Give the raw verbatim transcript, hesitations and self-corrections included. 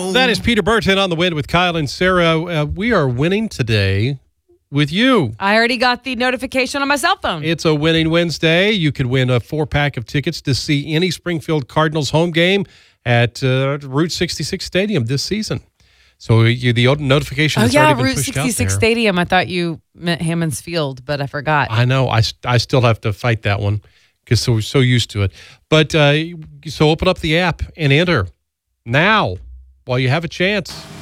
That is Peter Burton on the Wind with Kyle and Sarah. Uh, we are winning today with you. I already got the notification on my cell phone. It's a winning Wednesday. You could win a four-pack of tickets to see any Springfield Cardinals home game at uh, Route sixty-six Stadium this season. So you, the notification oh, has yeah, already been Route pushed sixty-six out there. Stadium. I thought you meant Hammond's Field, but I forgot. I know. I, I still have to fight that one because so, we're so used to it. But uh, so open up the app and enter now while you have a chance.